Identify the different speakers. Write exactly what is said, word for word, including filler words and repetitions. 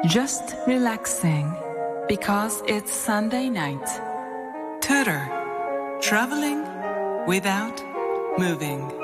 Speaker 1: Just relaxing because it's Sunday night. Tutor, traveling without moving.